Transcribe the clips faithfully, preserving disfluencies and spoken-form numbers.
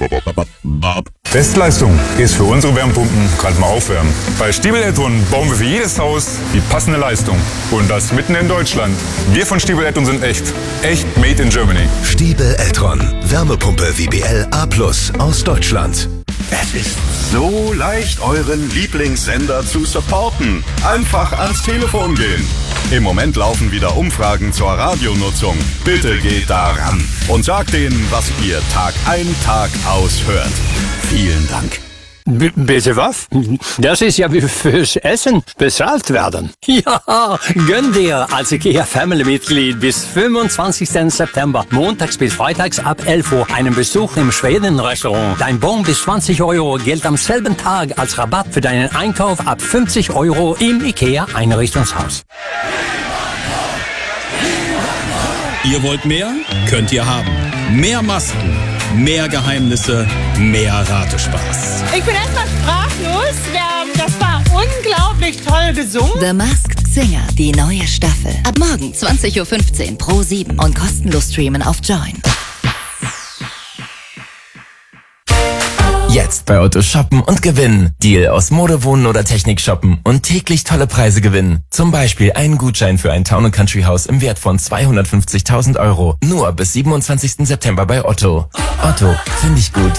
Bestleistung ist für unsere Wärmepumpen gerade mal aufwärmen. Bei Stiebel Eltron bauen wir für jedes Haus die passende Leistung. Und das mitten in Deutschland. Wir von Stiebel Eltron sind echt. Echt made in Germany. Stiebel Eltron. Wärmepumpe W B L A plus aus Deutschland. Es ist so leicht, euren Lieblingssender zu supporten. Einfach ans Telefon gehen. Im Moment laufen wieder Umfragen zur Radionutzung. Bitte geht daran und sagt denen, was ihr Tag ein, Tag aus hört. Vielen Dank. B- bitte was? Das ist ja wie fürs Essen bezahlt werden. Ja, gönn dir als IKEA Family-Mitglied bis fünfundzwanzigsten September, montags bis freitags ab elf Uhr, einen Besuch im Schweden-Restaurant. Dein Bon bis zwanzig Euro gilt am selben Tag als Rabatt für deinen Einkauf ab fünfzig Euro im IKEA Einrichtungshaus. Ihr wollt mehr? Könnt ihr haben. Mehr Masken, mehr Geheimnisse, mehr Ratespaß. Ich bin erstmal sprachlos. Das war unglaublich toll gesungen. The Masked Singer, die neue Staffel. Ab morgen zwanzig Uhr fünfzehn pro sieben und kostenlos streamen auf Join. Jetzt bei Otto shoppen und gewinnen. Deal aus Mode, Wohnen oder Technik shoppen und täglich tolle Preise gewinnen. Zum Beispiel einen Gutschein für ein Town and Country Haus im Wert von zweihundertfünfzigtausend Euro. Nur bis siebenundzwanzigsten September bei Otto. Otto, finde ich gut.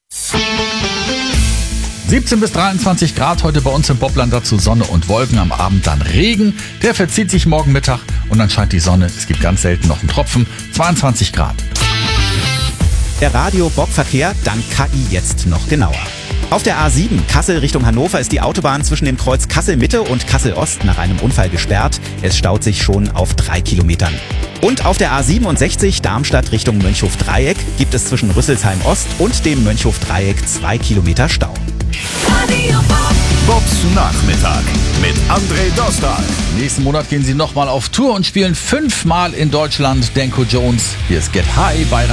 siebzehn bis dreiundzwanzig Grad heute bei uns im Bobbland, dazu Sonne und Wolken, am Abend dann Regen. Der verzieht sich morgen Mittag und dann scheint die Sonne. Es gibt ganz selten noch einen Tropfen. zweiundzwanzig Grad. Der Radio-Bob-Verkehr dank K I jetzt noch genauer. Auf der A sieben Kassel Richtung Hannover ist die Autobahn zwischen dem Kreuz Kassel-Mitte und Kassel-Ost nach einem Unfall gesperrt. Es staut sich schon auf drei Kilometern. Und auf der A siebenundsechzig Darmstadt Richtung Mönchhof-Dreieck gibt es zwischen Rüsselsheim-Ost und dem Mönchhof-Dreieck zwei Kilometer Stau. Radio Bob. Bobs Nachmittag mit André Dostal. Nächsten Monat gehen sie nochmal auf Tour und spielen fünfmal in Deutschland. Denko Jones, hier ist Get High bei